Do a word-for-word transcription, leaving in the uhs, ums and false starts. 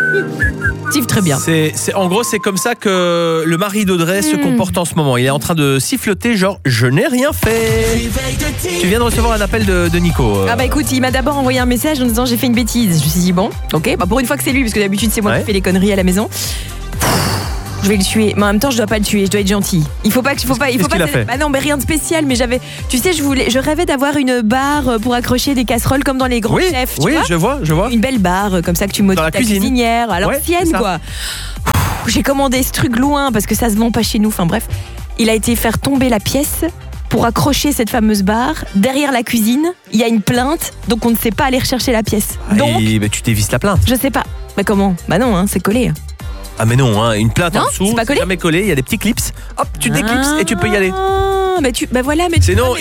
Steve, très bien. C'est, c'est, en gros, c'est comme ça que le mari d'Audrey mmh. se comporte en ce moment. Il est en train de siffloter, genre, je n'ai rien fait. Tu viens de recevoir un appel de, de Nico. Euh... Ah bah écoute, il m'a d'abord envoyé un message en disant j'ai fait une bêtise. Je me suis dit bon, ok, bah pour une fois que c'est lui, parce que d'habitude c'est moi ouais. qui fais les conneries à la maison. Je vais le tuer, mais en même temps je dois pas le tuer, je dois être gentil. Il faut pas que, il faut pas, il faut Qu'est-ce pas. qu'il a fait Bah non, mais rien de spécial. Mais j'avais, tu sais, je voulais, je rêvais d'avoir une barre pour accrocher des casseroles comme dans les grands oui, chefs. Tu oui, vois je vois, je vois. Une belle barre comme ça que tu motives ta cuisine. cuisinière à l'ancienne ouais, quoi. J'ai commandé ce truc loin parce que ça se vend pas chez nous. Enfin bref, il a été faire tomber la pièce pour accrocher cette fameuse barre. Derrière la cuisine, il y a une plainte, donc on ne sait pas aller rechercher la pièce. Donc, et bah, tu t'évises la plainte. Je sais pas. Bah comment ? Bah non, hein, c'est collé. Ah mais non, hein, une plainte non, en dessous, c'est pas collé. jamais collé, il y a des petits clips. Hop, tu déclipses ah, et tu peux y aller. Bah tu, bah voilà, mais c'est non,